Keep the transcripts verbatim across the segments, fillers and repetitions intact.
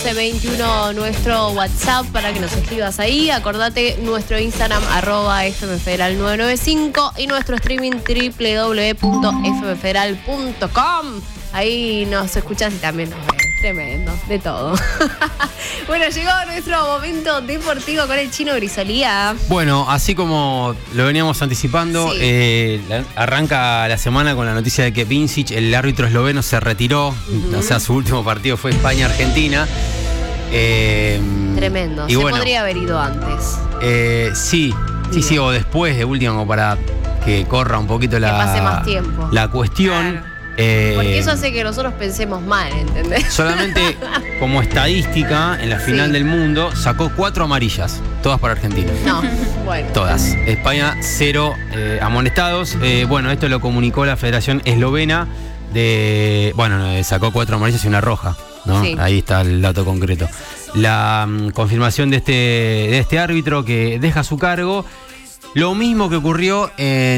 once veintiuno nuestro WhatsApp para que nos escribas ahí. Acordate nuestro Instagram arroba fmfederal nueve nueve cinco y nuestro streaming doble u doble u doble u punto f m federal punto com. Ahí nos escuchas y también nos ves. Tremendo, de todo. Bueno, llegó nuestro momento deportivo con el Chino Grisolía. Bueno, así como lo veníamos anticipando, sí. eh, la, arranca la semana con la noticia de que Vincic, el árbitro esloveno, se retiró. Uh-huh. O sea, su último partido fue España-Argentina. Eh, Tremendo, y se bueno, podría haber ido antes. Eh, sí, sí, sí, o después de último, como para que corra un poquito la, que pase más tiempo. La cuestión. Claro. Eh, Porque eso hace que nosotros pensemos mal, ¿entendés? Solamente como estadística, en la final sí. del mundo, sacó cuatro amarillas, todas para Argentina. No, bueno. Todas. España, cero eh, amonestados. Eh, bueno, esto lo comunicó la Federación Eslovena de. Bueno, sacó cuatro amarillas y una roja, ¿no? Sí. Ahí está el dato concreto. La um, confirmación de este, de este árbitro que deja su cargo. Lo mismo que ocurrió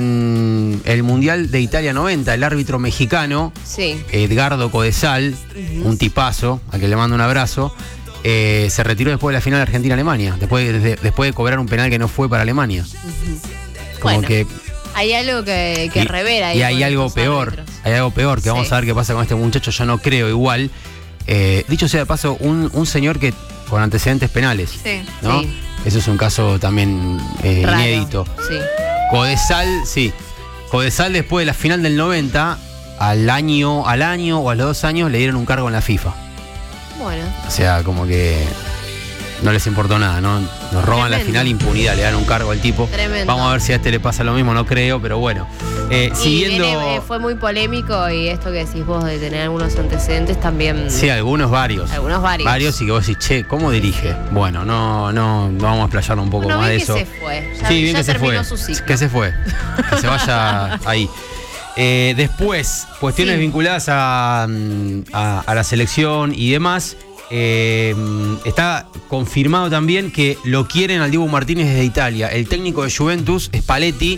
en el Mundial de Italia noventa, el árbitro mexicano, sí. Edgardo Codesal, uh-huh. un tipazo, a quien le mando un abrazo, eh, se retiró después de la final de Argentina-Alemania, después de, después de cobrar un penal que no fue para Alemania. Uh-huh. Como bueno, que hay algo que, que y, revela ahí. Y hay algo peor, árbitros. hay algo peor, que sí. vamos a ver qué pasa con este muchacho, yo no creo igual. Eh, dicho sea de paso, un, un señor que con antecedentes penales, sí. ¿no? Sí. Eso es un caso también eh, inédito. Sí. Codesal, sí. Codesal después de la final del noventa, al año, al año o a los dos años le dieron un cargo en la FIFA. Bueno. O sea, como que no les importó nada, ¿no? Nos roban Tremendo. la final, impunidad, le dan un cargo al tipo. Tremendo. Vamos a ver si a este le pasa lo mismo, no creo, pero bueno. Eh, y siguiendo. Viene, fue muy polémico y esto que decís vos de tener algunos antecedentes también. Sí, algunos varios. Algunos varios. Varios y que vos decís, che, ¿cómo dirige? Bueno, no, no, no vamos a explayarlo un poco bueno, más de que eso. Se fue. Ya, sí, bien ya que se fue. Su ciclo. Que se fue. Que se vaya ahí. Eh, después, cuestiones sí. vinculadas a, a, a la selección y demás. Eh, está confirmado también que lo quieren al Dibu Martínez desde Italia. El técnico de Juventus, Spalletti,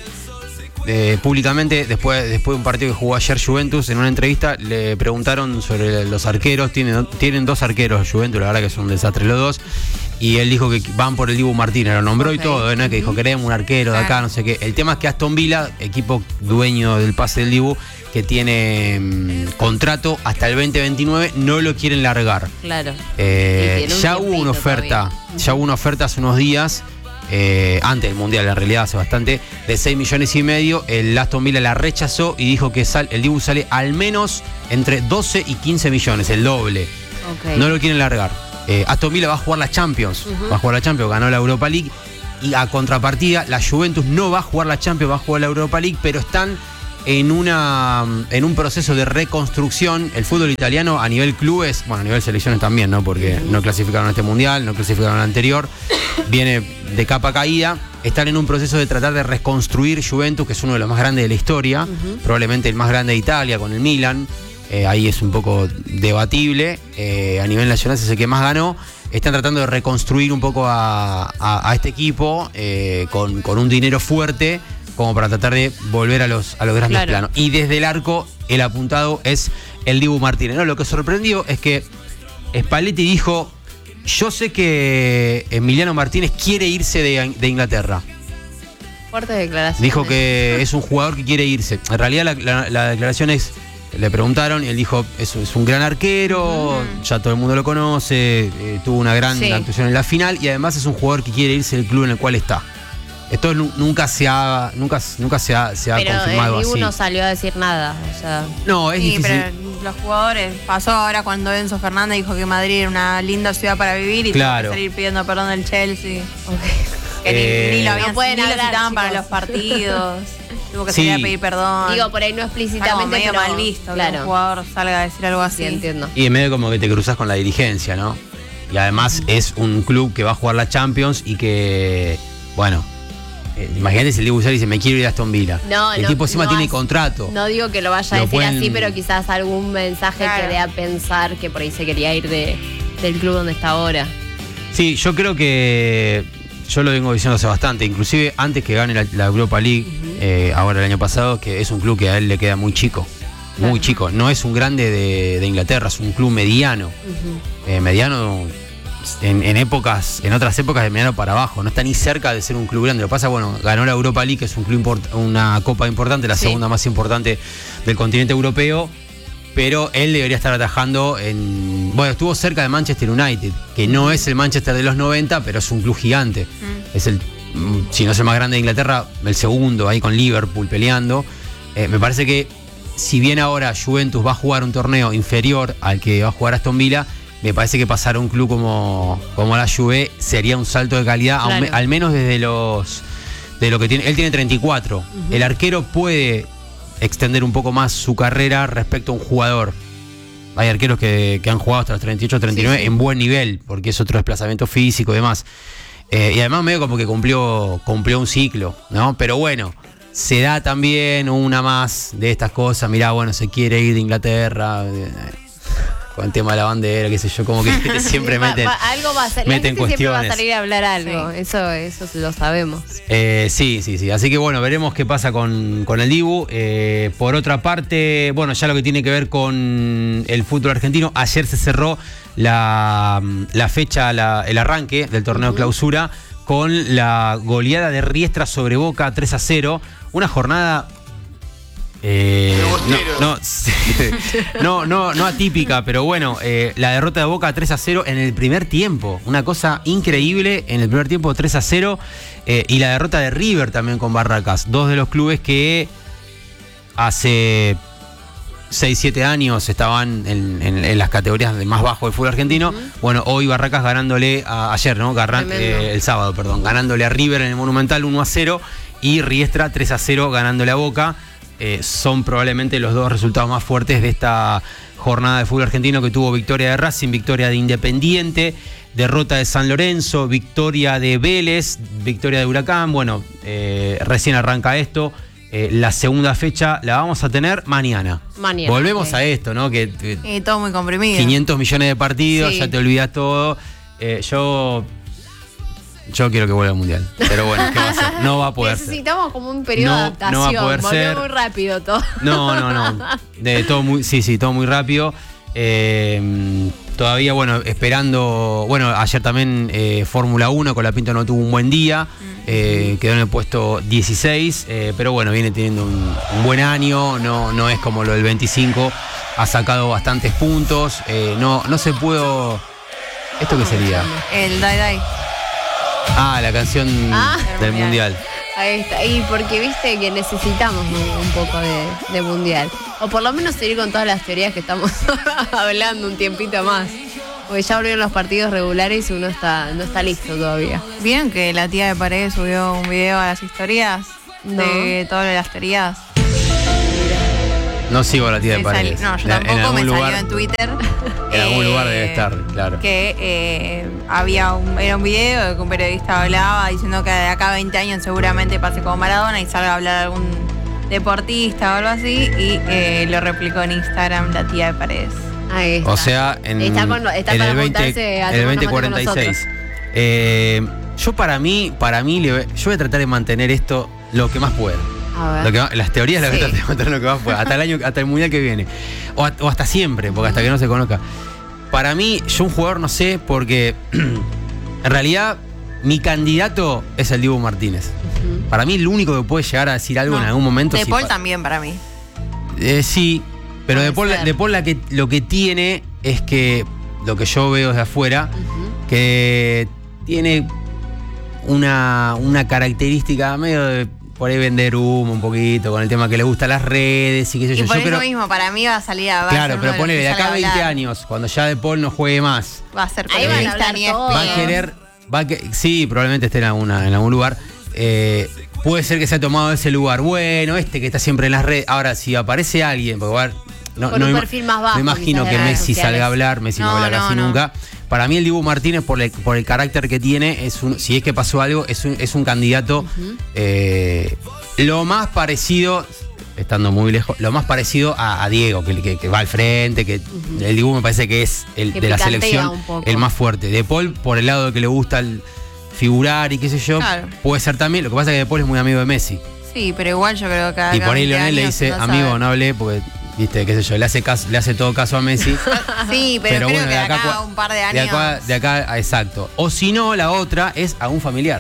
eh, públicamente, después, después de un partido que jugó ayer Juventus, en una entrevista le preguntaron sobre los arqueros. Tienen, tienen dos arqueros Juventus, la verdad que son un desastre los dos. Y él dijo que van por el Dibu Martínez, lo nombró okay. y todo, ¿no? Que dijo, queremos un arquero de acá, no sé qué. El tema es que Aston Villa, equipo dueño del pase del Dibu, que tiene mmm, contrato hasta el veinte veintinueve, no lo quieren largar. Claro. Eh, ya hubo una oferta, todavía. ya hubo una oferta hace unos días, eh, antes del Mundial, en realidad hace bastante, de seis millones y medio. El Aston Villa la rechazó y dijo que sal, el Dibu sale al menos entre doce y quince millones, el doble. Okay. No lo quieren largar. Eh, Aston Villa va a jugar la Champions, uh-huh. va a jugar la Champions, ganó la Europa League, y a contrapartida la Juventus no va a jugar la Champions, va a jugar la Europa League, pero están en una en un proceso de reconstrucción. El fútbol italiano a nivel clubes, bueno, a nivel selecciones también, ¿no? Porque no clasificaron a este mundial, no clasificaron al anterior, viene de capa caída. Están en un proceso de tratar de reconstruir Juventus, que es uno de los más grandes de la historia, uh-huh. probablemente el más grande de Italia con el Milan. Eh, ahí es un poco debatible. Eh, a nivel nacional es el que más ganó. Están tratando de reconstruir un poco a, a, a este equipo eh, con, con un dinero fuerte, como para tratar de volver a los, a los grandes claro. planos. Y desde el arco, el apuntado es el Dibu Martínez. No, lo que sorprendió es que Spalletti dijo, yo sé que Emiliano Martínez quiere irse de, de Inglaterra. Fuertes declaraciones. Dijo que es un jugador que quiere irse. En realidad la, la, la declaración es, le preguntaron y él dijo, es, es un gran arquero, uh-huh. ya todo el mundo lo conoce, eh, tuvo una gran sí. actuación en la final y además es un jugador que quiere irse del club en el cual está. Esto nunca se ha, nunca, nunca se ha, se ha pero confirmado el Dibu así. no salió a decir nada. O sea. No, es sí, difícil. Pero los jugadores, pasó ahora cuando Enzo Fernández dijo que Madrid era una linda ciudad para vivir y claro. tuvo que salir pidiendo perdón del Chelsea. Okay. Que eh, ni, ni lo habían, no pueden ni lo hablar, citaban chicos. para los partidos. Tuvo que sí. salir a pedir perdón. Digo, por ahí no explícitamente, medio pero mal visto claro. que un jugador salga a decir algo así. Sí, entiendo. Y en medio como que te cruzas con la dirigencia, ¿no? Y además uh-huh. es un club que va a jugar la Champions y que, bueno, eh, imagínate si el Dibu dice, me quiero ir a Aston Villa. No, el no, tipo encima no tiene has, contrato. No digo que lo vaya a lo decir pueden... así, pero quizás algún mensaje claro. que dé a pensar que por ahí se quería ir de, del club donde está ahora. Sí, yo creo que yo lo vengo diciendo hace bastante, inclusive antes que gane la, la Europa League, uh-huh. eh, ahora el año pasado, que es un club que a él le queda muy chico, muy claro. chico. No es un grande de, de Inglaterra, es un club mediano. Uh-huh. eh, mediano en, en épocas, en otras épocas de mediano para abajo. No está ni cerca de ser un club grande. Lo que pasa, bueno, ganó la Europa League, que es un club import, una copa importante, la Sí. segunda más importante del continente europeo. Pero él debería estar atajando en... Bueno, estuvo cerca de Manchester United, que no es el Manchester de los noventa, pero es un club gigante. Mm. Es el, si no es el más grande de Inglaterra, el segundo, ahí con Liverpool peleando. Eh, me parece que si bien ahora Juventus va a jugar un torneo inferior al que va a jugar Aston Villa, me parece que pasar a un club como, como la Juve sería un salto de calidad, Claro. aun, al menos desde los... de lo que tiene. Él tiene treinta y cuatro. Uh-huh. El arquero puede extender un poco más su carrera respecto a un jugador. Hay arqueros que, que han jugado hasta los treinta y ocho, treinta y nueve sí, sí. en buen nivel, porque es otro desplazamiento físico y demás. Eh, y además medio como que cumplió, cumplió un ciclo, ¿no? Pero bueno, se da también una más de estas cosas. Mirá, bueno, se quiere ir de Inglaterra, eh, con el tema de la bandera, qué sé yo, como que siempre meten, va, va, algo va a salir, meten cuestiones. Siempre va a salir a hablar algo, sí. eso, eso lo sabemos. Eh, sí, sí, sí. Así que bueno, veremos qué pasa con, con el Dibu. Eh, por otra parte, bueno, ya lo que tiene que ver con el fútbol argentino, ayer se cerró la, la fecha, la, el arranque del torneo uh-huh. clausura con la goleada de Riestra sobre Boca tres a cero. Una jornada... Eh, no, no, no, no, no atípica, pero bueno, eh, la derrota de Boca tres a cero en el primer tiempo. Una cosa increíble en el primer tiempo, tres a cero. Eh, y la derrota de River también con Barracas. Dos de los clubes que hace seis siete años estaban en, en, en las categorías de más bajo del fútbol argentino. Uh-huh. Bueno, hoy Barracas ganándole a, ayer, ¿no? Garran, eh, el sábado, perdón, ganándole a River en el Monumental uno a cero. Y Riestra tres a cero ganándole a Boca. Eh, son probablemente los dos resultados más fuertes de esta jornada de fútbol argentino, que tuvo victoria de Racing, victoria de Independiente, derrota de San Lorenzo, victoria de Vélez, victoria de Huracán. Bueno, eh, recién arranca esto. Eh, la segunda fecha la vamos a tener mañana. Mañana. Volvemos okay. a esto, ¿no? Que eh, y todo muy comprimido. quinientos millones de partidos, sí. ya te olvidas todo. Eh, yo... Yo quiero que vuelva al Mundial. Pero bueno, ¿qué va a hacer? No va a poder Necesitamos ser. como un periodo no, de adaptación. No va a poder Volvió ser. muy rápido todo. No, no, no. De, todo muy, sí, sí, todo muy rápido. Eh, todavía, bueno, esperando. Bueno, ayer también eh, Fórmula uno, Colapinto no tuvo un buen día. Eh, quedó en el puesto dieciséis. Eh, pero bueno, viene teniendo un, un buen año. No, no es como lo del veinticinco. Ha sacado bastantes puntos. Eh, no, no se pudo. ¿Esto qué sería? El Dai Dai. Ah, la canción ah, del mundial. mundial. Ahí está. Y porque viste que necesitamos un poco de, de mundial. O por lo menos seguir con todas las teorías que estamos hablando un tiempito más. Porque ya volvieron los partidos regulares y uno está, no está listo todavía. ¿Vieron que la tía de Paredes subió un video a las historias? No. De todas las teorías. No sigo a la tía de Paredes. No, yo tampoco, me lugar, salió en Twitter. En algún eh, lugar debe estar, claro. Que eh, había un, era un video de que un periodista hablaba diciendo que de acá a veinte años seguramente pase como Maradona y salga a hablar algún deportista o algo así. Y eh, lo replicó en Instagram la tía de Paredes. Ahí está. O sea, en, está con, está en el veinte cuarenta y seis. Eh, yo para mí, para mí, yo voy a tratar de mantener esto lo que más pueda. Lo que va, las teorías las sí. voy a tratar de mantener lo que más pueda. Hasta el año, hasta el mundial que viene. O, a, o hasta siempre, porque hasta que no se conozca. Para mí, yo un jugador no sé, porque en realidad mi candidato es el Dibu Martínez. Uh-huh. Para mí, el único que puede llegar a decir algo no. en algún momento. De si Paul pa- también, para mí. Eh, sí, pero de Paul, de Paul la que, lo que tiene es que, lo que yo veo desde afuera, uh-huh. que tiene una, una característica medio de por ahí vender humo un poquito con el tema que le gusta las redes y qué sé yo. Y por yo eso pero, mismo, para mí va a salir a Claro, pero ponele, de acá a veinte años, cuando ya De Paul no juegue más. Va a ser ahí van a hablar Va a querer, va a que, sí, probablemente esté en, alguna, en algún lugar. Eh, puede ser que se ha tomado ese lugar. Bueno, este que está siempre en las redes. Ahora, si aparece alguien, porque va, no, con no, un no, perfil más bajo. Me imagino que Messi sociales. salga a hablar, Messi no, no habla casi no. nunca. Para mí el Dibu Martínez, por el, por el carácter que tiene, es un, si es que pasó algo, es un, es un candidato uh-huh. eh, lo más parecido, estando muy lejos, lo más parecido a, a Diego, que, que, que va al frente, que uh-huh. el Dibu me parece que es el que de la selección el más fuerte. De Paul, por el lado de que le gusta el figurar y qué sé yo, claro. puede ser también. Lo que pasa es que De Paul es muy amigo de Messi. Sí, pero igual yo creo que... Y por ahí Leonel le dice, no amigo, no hablé porque viste, qué sé yo, le hace caso, le hace todo caso a Messi. Sí, pero, creo bueno, que de acá, a un par de De años. acá, de acá, exacto. O si no, la otra es a un familiar.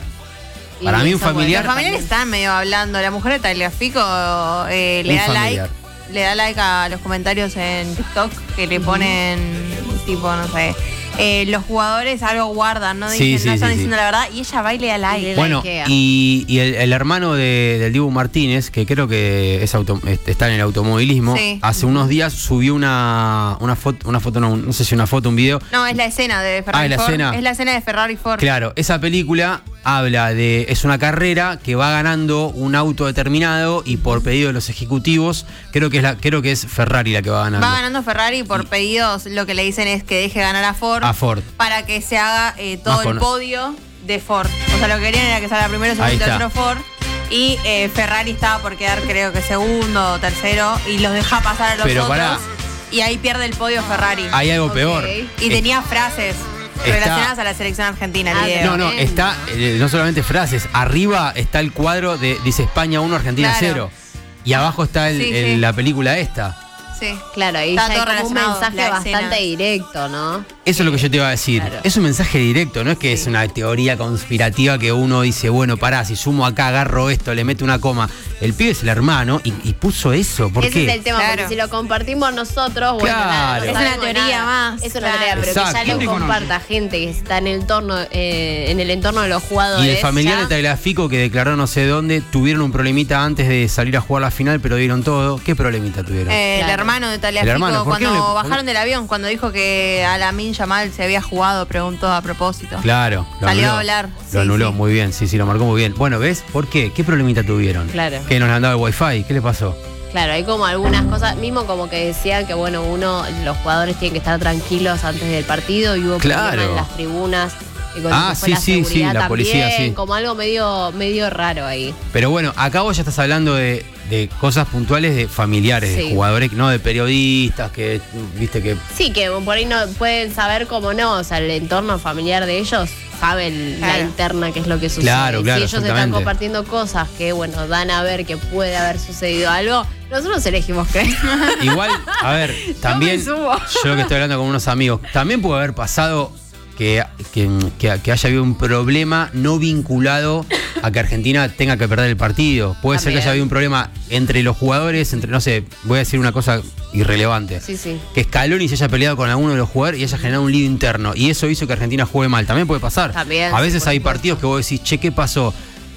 Y Para mí un esa familiar- Los familiares están medio hablando. La mujer de Tagliafico eh, le Un da familiar. like. Le da like a los comentarios en TikTok que le ponen tipo, no sé. eh, los jugadores algo guardan, no, Sí, dicen, sí, no están sí, diciendo sí. la verdad y ella va y le da like. Le Bueno, likea. y, y el, el hermano de- del Dibu Martínez, que creo que es auto- está en el automovilismo, Sí. hace unos días subió una, una foto, una foto no, no sé si una foto, un video. No, es la escena de Ferrari Ah, ¿es la Ford. escena? Es la escena de Ferrari Ford. Claro, esa película habla de, es una carrera que va ganando un auto determinado y por pedido de los ejecutivos, creo que es la, creo que es Ferrari la que va ganando. Va ganando Ferrari por Y- pedidos, lo que le dicen es que deje ganar a Ford, A Ford. para que se haga eh, todo Más el con- podio de Ford. O sea, lo que querían era que salga primero, Ahí segundo, está. tercero Ford. Y eh, Ferrari estaba por quedar, creo que segundo o tercero, y los deja pasar a los Pero otros. pará. Y ahí pierde el podio Ferrari. Hay algo Ok. peor. Y tenía frases Está- relacionadas a la selección argentina, el Ah, video. No, no, Bien. está eh, no solamente frases, arriba está el cuadro de dice España uno, Argentina Claro. cero. Y abajo está el- Sí, el- sí. la película esta. Sí. Claro, ahí Está ya hay todo como un relacionado, mensaje la bastante escena. directo, ¿no? Eso es lo que yo te iba a decir. Claro. Es un mensaje directo, no es que es una teoría conspirativa que uno dice, bueno, pará, si sumo acá, agarro esto, le meto una coma. El pibe es el hermano y, y puso eso. ¿Por Ese qué? es el tema, Claro. porque si lo compartimos nosotros, bueno, Claro. nada, no Es una sabemos teoría nada. más, Es una claro. teoría, pero Exacto. que ya lo comparta gente que está en el entorno, eh, en el entorno de los jugadores. Y el familiar ya- de Tagliafico que declaró no sé dónde, tuvieron un problemita antes de salir a jugar la final, pero dieron todo. ¿Qué problemita tuvieron? Eh, Claro. El hermano de Tagliafico, El hermano, ¿por qué cuando no le- bajaron del avión, cuando dijo que a Lamine Yamal se había jugado, preguntó a propósito. Claro, lo Salió anuló. a hablar. Lo Sí, anuló, sí. muy bien, sí, sí, lo marcó muy bien. Bueno, ¿ves? ¿Por qué? ¿Qué problemita tuvieron? Claro. Que nos han dado el wifi, ¿qué le pasó? Claro, hay como algunas cosas, mismo como que decían que bueno, uno, los jugadores tienen que estar tranquilos antes del partido y hubo Claro. problemas en las tribunas. Y con Ah, lo que fue sí, la sí, sí, seguridad la policía, también, sí. como algo medio, medio raro ahí. Pero bueno, acá vos ya estás hablando de, de cosas puntuales de familiares, de Sí. jugadores, no de periodistas, que viste que. Sí, que por ahí no pueden saber cómo no, o sea, el entorno familiar de ellos saben la Claro. interna qué es lo que sucede. Claro, claro, si ellos están exactamente. compartiendo cosas que, bueno, dan a ver que puede haber sucedido algo, nosotros elegimos creer. Igual, a ver, también. subo. Yo lo que estoy hablando con unos amigos, también puede haber pasado que, que, que- que haya habido un problema no vinculado a que Argentina tenga que perder el partido. Puede ser que También. haya habido un problema entre los jugadores, entre, no sé, voy a decir una cosa irrelevante. Sí, sí. Que Scaloni se haya peleado con alguno de los jugadores y haya generado un lío interno. Y eso hizo que Argentina juegue mal. También puede pasar. También, a veces por hay supuesto. partidos que vos decís, che, ¿qué pasó?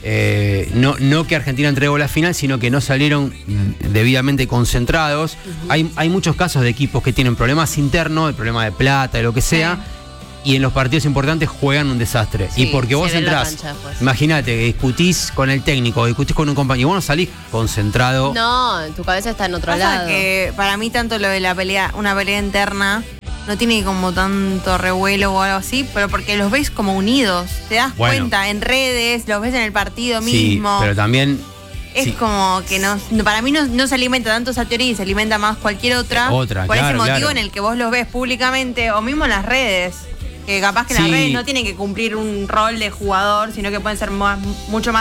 Eh, no, no que Argentina entregó la final, sino que no salieron debidamente concentrados. hay, hay muchos casos de equipos que tienen problemas internos, el problema de plata, de lo que sea. Y en los partidos importantes juegan un desastre. Sí, y porque se vos ve en la entrás, cancha después. imagínate, discutís con el técnico, discutís con un compañero, y vos no salís concentrado. No, tu cabeza está en otro Pasa lado. que para mí tanto lo de la pelea, una pelea interna, no tiene como tanto revuelo o algo así, pero porque los ves como unidos. Te das Bueno. cuenta en redes, los ves en el partido Sí, mismo. pero también. Es sí. como que no, para mí no, no se alimenta tanto esa teoría y se alimenta más cualquier otra. Otra, por claro, ese motivo claro. en el que vos los ves públicamente o mismo en las redes. Que capaz que en Sí. las redes no tienen que cumplir un rol de jugador, sino que pueden ser más- mucho más